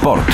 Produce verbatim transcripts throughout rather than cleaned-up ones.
šport.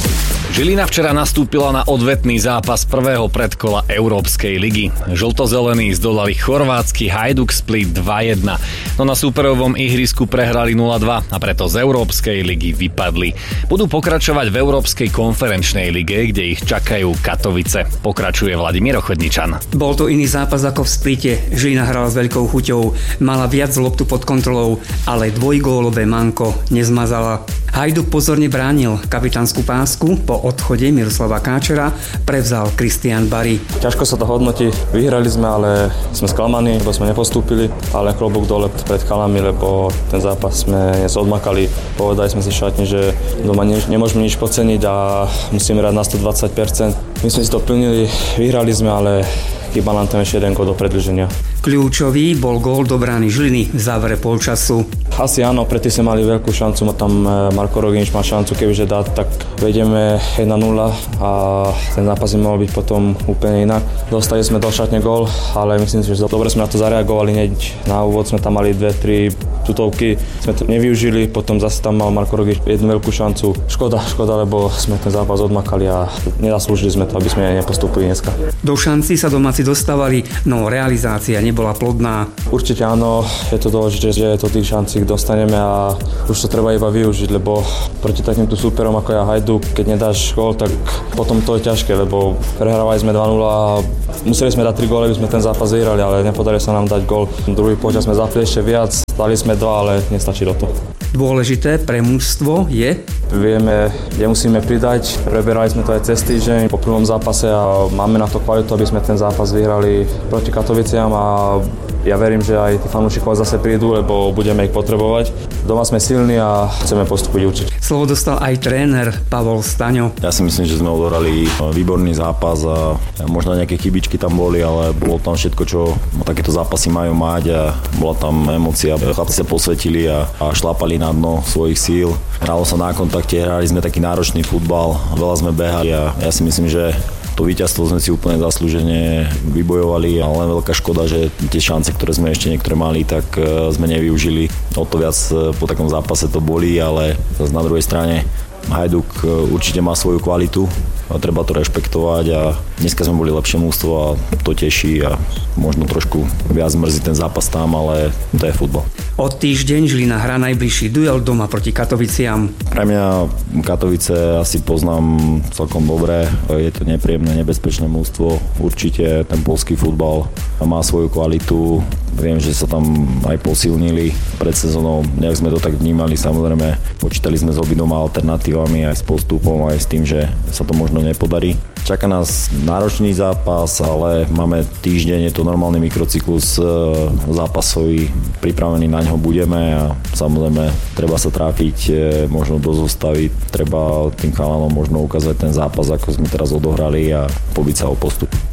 Žilina včera nastúpila na odvetný zápas prvého predkola Európskej ligy. Žltozelení zdolali chorvátsky Hajduk Split dva jedna, no na súperovom ihrisku prehrali nula dva a preto z Európskej ligy vypadli. Budú pokračovať v Európskej konferenčnej lige, kde ich čakajú Katovice. Pokračuje Vladimír Ochodničan. Bol to iný zápas ako v Splite. Žilina hrala s veľkou chuťou, mala viac loptu pod kontrolou, ale dvojgólové manko nezmazala. Hajduk pozorne bránil, kapitánsku pásku po odchode Miroslava Káčera prevzal Kristián Bari. Ťažko sa to hodnotí, vyhrali sme, ale sme sklamaní, lebo sme nepostúpili, ale klobúk dole pred chalami, lebo ten zápas sme odmakali. Povedali sme si v šatni, že doma ne, nemôžeme nič podceniť a musíme hrať na stodvadsať percent. My sme si to plnili, vyhrali sme, ale chýba nám tam ešte jeden gól do predĺženia. Kľúčový bol gól do brány Žiliny v závere polčasu. Asi áno, predtým sme mali veľkú šancu, tam Marko Roginič má šancu, kebyže dá, tak vedieme jedna nula a ten zápas by mohol byť potom úplne inak. Dostali sme do šatne gól, ale myslím si, že dobre sme na to zareagovali, hneď na úvod sme tam mali dve, tri tutovky, sme to nevyužili, potom zase tam mal Marko Roginič jednu veľkú šancu. Škoda, škoda, lebo sme ten zápas odmakali a nezaslúžili sme to, aby sme nepostúpili dneska. Do šanci sa domáci dostávali, no realizácia nebola plodná. Určite áno, je to dôležité, že to tých šancí dostaneme a už to treba iba využiť, lebo proti takýmto súperom ako ja Hajduk, keď nedáš gól, tak potom to je ťažké, lebo prehrávali sme dva nula a museli sme dať tri góly, aby sme ten zápas vyhrali, ale nepodarilo sa nám dať gól. Druhý počas sme zapli ešte viac, dali sme dva, ale nestačilo to. Dôležité pre mužstvo je? Vieme, kde musíme pridať. Preberali sme to aj cez týždeň po prvom zápase a máme na to kvalitu, aby sme ten zápas vyhrali proti Katoviciam a ja verím, že aj tí fanúšikovia zase prídu, lebo budeme ich potrebovať. Doma sme silní a chceme postúpiť určite. Slovo dostal aj tréner Pavol Staňo. Ja si myslím, že sme odohrali výborný zápas a možno nejaké chybičky tam boli, ale bolo tam všetko, čo takéto zápasy majú mať a bola tam emócia. Chlapci sa posvetili a, a šlápali na dno svojich síl. Hralo sa na kontakte, hrali sme taký náročný futbal, veľa sme behali a ja si myslím, že to víťazstvo sme si úplne zaslúžene vybojovali, ale len veľká škoda, že tie šance, ktoré sme ešte niektoré mali, tak sme nevyužili. O to viac po takom zápase to bolí, ale zase na druhej strane Hajduk určite má svoju kvalitu a treba to rešpektovať a dneska sme boli lepšie mužstvo a to teší a možno trošku viac mrzí ten zápas tam, ale to je futbal. O týždeň Žilina hrá najbližší duel doma proti Katoviciam. Pre mňa Katovice asi poznám celkom dobre, je to nepríjemné, nebezpečné mužstvo, určite ten poľský futbal má svoju kvalitu, viem, že sa tam aj posilnili pred sezónou, nejak sme to tak vnímali, samozrejme počítali sme s obidoma alternatívami aj s postupom, aj s tým, že sa to možno nepodarí. Čaká nás náročný zápas, ale máme týždeň, je to normálny mikrocyklus zápasový, pripravený na ňo budeme a samozrejme treba sa tráfiť možno do zostavy, treba tým chalanom možno ukázať ten zápas, ako sme teraz odohrali a pobiť sa o postup.